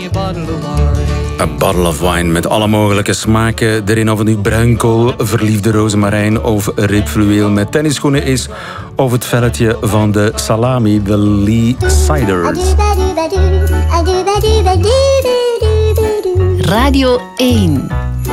A bottle of wine met alle mogelijke smaken erin. Of het nu bruinkool, verliefde rozemarijn of ribfluweel met tennisschoenen is. Of het velletje van de salami, de Lee Ciders. Radio 1.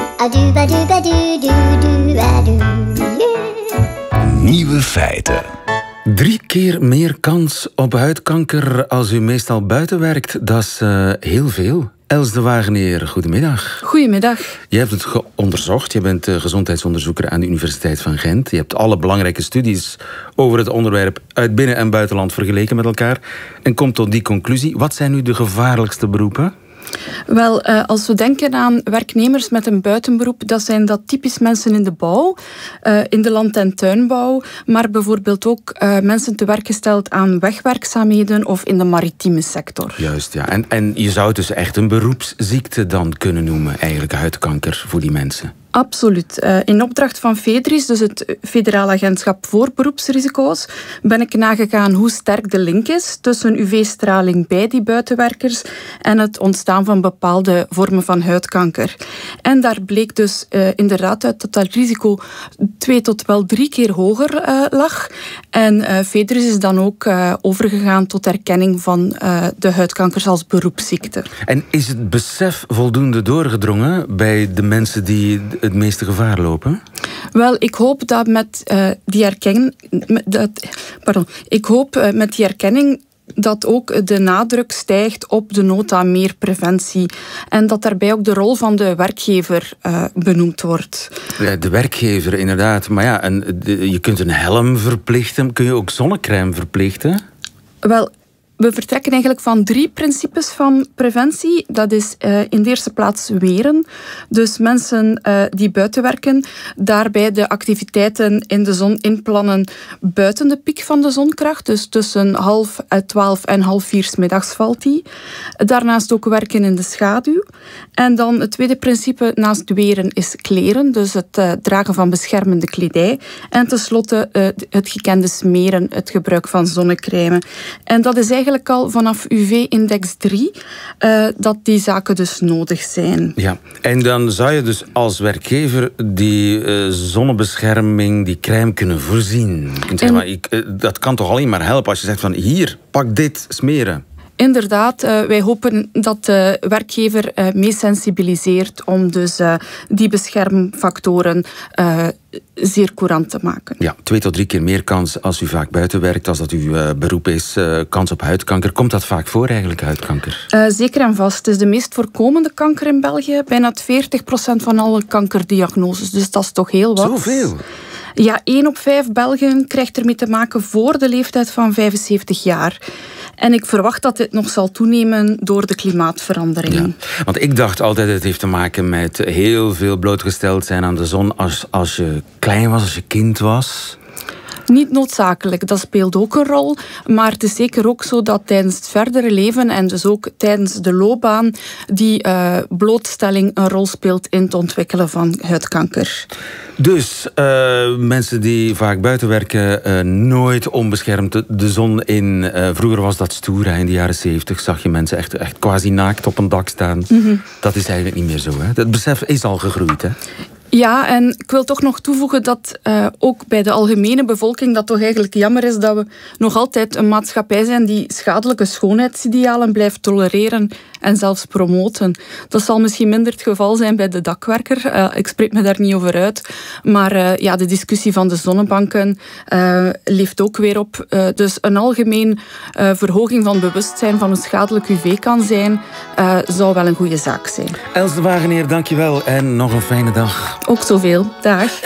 Nieuwe feiten. 3 keer meer kans op huidkanker als u meestal buiten werkt. Dat is heel veel. Els de Wageneer, goedemiddag. Goedemiddag. Je hebt het onderzocht. Je bent gezondheidsonderzoeker aan de Universiteit van Gent. Je hebt alle belangrijke studies over het onderwerp uit binnen- en buitenland vergeleken met elkaar. En komt tot die conclusie. Wat zijn nu de gevaarlijkste beroepen? Wel, als we denken aan werknemers met een buitenberoep, dan zijn dat typisch mensen in de bouw, in de land- en tuinbouw, maar bijvoorbeeld ook mensen te werk gesteld aan wegwerkzaamheden of in de maritieme sector. Juist, ja. En je zou het dus echt een beroepsziekte dan kunnen noemen, eigenlijk huidkanker voor die mensen. Absoluut. In opdracht van FEDRIS, dus het Federaal Agentschap voor Beroepsrisico's, ben ik nagegaan hoe sterk de link is tussen UV-straling bij die buitenwerkers en het ontstaan van bepaalde vormen van huidkanker. En daar bleek dus inderdaad uit dat dat risico 2 tot wel 3 keer hoger lag. En FEDRIS is dan ook overgegaan tot erkenning van de huidkankers als beroepsziekte. En is het besef voldoende doorgedrongen bij de mensen die het meeste gevaar lopen? Wel, ik hoop dat met die erkenning... met die erkenning dat ook de nadruk stijgt op de nood aan meer preventie. En dat daarbij ook de rol van de werkgever benoemd wordt. Ja, de werkgever, inderdaad. Maar ja, je kunt een helm verplichten. Kun je ook zonnecrème verplichten? Wel, we vertrekken eigenlijk van 3 principes van preventie. Dat is in de eerste plaats weren. Dus mensen die buiten werken, daarbij de activiteiten in de zon inplannen buiten de piek van de zonkracht. Dus tussen 11:30 en 3:30 's middags valt die. Daarnaast ook werken in de schaduw. En dan het tweede principe naast weren is kleren. Dus het dragen van beschermende kledij. En tenslotte het gekende smeren, het gebruik van zonnecrème. En dat is eigenlijk al vanaf UV-index 3 dat die zaken dus nodig zijn. Ja, en dan zou je dus als werkgever die zonnebescherming, die crème kunnen voorzien. Je kunt zeggen, maar dat kan toch alleen maar helpen als je zegt van hier, pak dit, smeren. Inderdaad, wij hopen dat de werkgever mee sensibiliseert om dus die beschermfactoren zeer courant te maken. Ja, 2 tot 3 keer meer kans als u vaak buiten werkt, als dat uw beroep is, kans op huidkanker. Komt dat vaak voor eigenlijk, huidkanker? Zeker en vast. Het is de meest voorkomende kanker in België. Bijna 40% van alle kankerdiagnoses. Dus dat is toch heel wat. Zoveel? Ja, 1 op 5 Belgen krijgt ermee te maken voor de leeftijd van 75 jaar. En ik verwacht dat dit nog zal toenemen door de klimaatverandering. Ja, want ik dacht altijd, het heeft te maken met heel veel blootgesteld zijn aan de zon als je klein was, als je kind was. Niet noodzakelijk, dat speelt ook een rol. Maar het is zeker ook zo dat tijdens het verdere leven en dus ook tijdens de loopbaan die blootstelling een rol speelt in het ontwikkelen van huidkanker. Dus mensen die vaak buiten werken, nooit onbeschermd de zon in. Vroeger was dat stoer, in de jaren 70 zag je mensen echt quasi naakt op een dak staan. Mm-hmm. Dat is eigenlijk niet meer zo. Hè? Het besef is al gegroeid, hè? Ja, en ik wil toch nog toevoegen dat ook bij de algemene bevolking dat toch eigenlijk jammer is dat we nog altijd een maatschappij zijn die schadelijke schoonheidsidealen blijft tolereren en zelfs promoten. Dat zal misschien minder het geval zijn bij de dakwerker. Ik spreek me daar niet over uit. Maar de discussie van de zonnebanken leeft ook weer op. Dus een algemeen verhoging van bewustzijn van hoe schadelijk UV kan zijn, zou wel een goede zaak zijn. Els de Wageneer, dankjewel en nog een fijne dag. Ook zoveel. Dag.